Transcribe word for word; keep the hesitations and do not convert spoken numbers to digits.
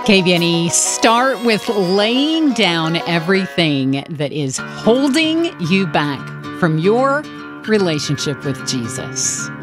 K B N E, start with laying down everything that is holding you back from your relationship with Jesus.